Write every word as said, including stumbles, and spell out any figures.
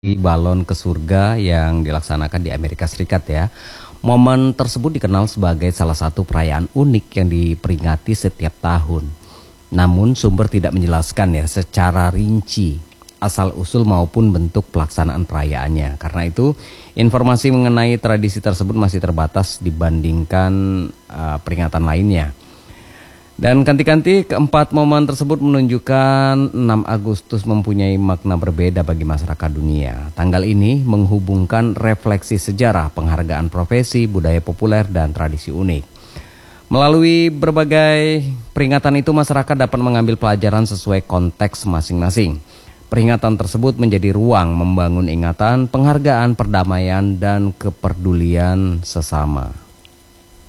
Balon ke surga yang dilaksanakan di Amerika Serikat ya. Momen tersebut dikenal sebagai salah satu perayaan unik yang diperingati setiap tahun. Namun sumber tidak menjelaskan ya secara rinci asal-usul maupun bentuk pelaksanaan perayaannya. Karena itu informasi mengenai tradisi tersebut masih terbatas dibandingkan uh, peringatan lainnya. Dan kanti-kanti keempat momen tersebut menunjukkan enam Agustus mempunyai makna berbeda bagi masyarakat dunia. Tanggal ini menghubungkan refleksi sejarah, penghargaan profesi, budaya populer, dan tradisi unik. Melalui berbagai peringatan itu masyarakat dapat mengambil pelajaran sesuai konteks masing-masing. Peringatan tersebut menjadi ruang membangun ingatan, penghargaan, perdamaian, dan kepedulian sesama.